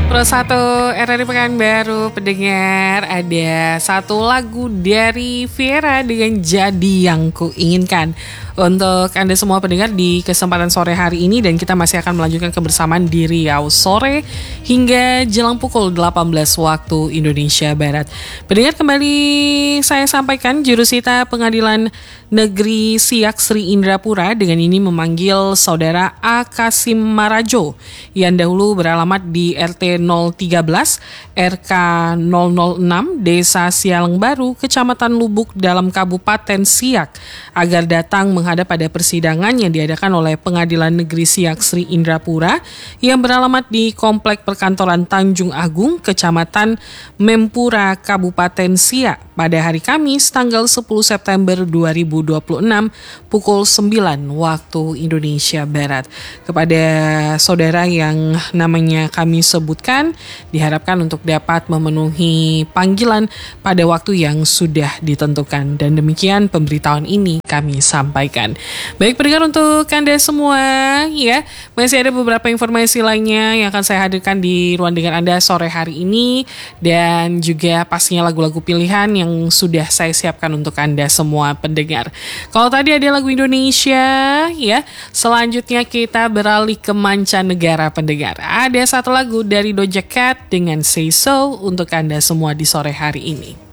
Pro 1 RRI Pekanbaru, pendengar, ada satu lagu dari Viera dengan Jadi Yang Kuinginkan untuk Anda semua pendengar di kesempatan sore hari ini, dan kita masih akan melanjutkan kebersamaan di Riau sore hingga jelang pukul 18 waktu Indonesia Barat. Pendengar, kembali saya sampaikan Jurusita Pengadilan Negeri Siak Sri Indrapura dengan ini memanggil saudara A. Kasim Marajo yang dahulu beralamat di RT 013 RK 006 Desa Sialang Baru, Kecamatan Lubuk dalam Kabupaten Siak, agar datang menghadap pada persidangan yang diadakan oleh Pengadilan Negeri Siak Sri Indrapura yang beralamat di Komplek Perkantoran Tanjung Agung, Kecamatan Mempura, Kabupaten Siak pada hari Kamis tanggal 10 September 2026 pukul 9 waktu Indonesia Barat. Kepada saudara yang namanya kami sebutkan, diharapkan untuk dapat memenuhi panggilan pada waktu yang sudah ditentukan, dan demikian pemberitahuan ini kami sampaikan. Baik pendengar, untuk Anda semua ya, masih ada beberapa informasi lainnya yang akan saya hadirkan di ruang dengar Anda sore hari ini, dan juga pastinya lagu-lagu pilihan yang sudah saya siapkan untuk Anda semua pendengar. Kalau tadi ada lagu Indonesia ya, selanjutnya kita beralih ke mancanegara pendengar. Ada satu lagu dari Doja Cat dengan Say So untuk Anda semua di sore hari ini.